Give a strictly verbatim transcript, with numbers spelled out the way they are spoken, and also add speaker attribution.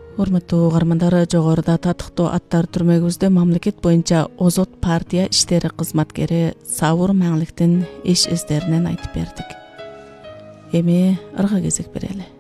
Speaker 1: Урматтуу угармандар, жогоруда татыктуу аттар түрмөгүбүздө мамлекет боюнча Озот партия иштери кызматкери Сабыр Маңликтин эш издеринен айтып бердик. Эми ырга кезек берели.